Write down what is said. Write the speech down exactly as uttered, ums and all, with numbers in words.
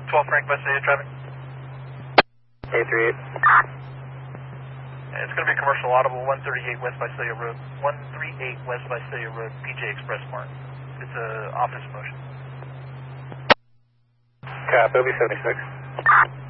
twelve Frank Visalia traffic. eight three eight. And it's going to be commercial audible, one thirty-eight West Visalia Road, one thirty-eight West Visalia Road, P J Express Mart. It's a office motion. Cap, O B seventy-six.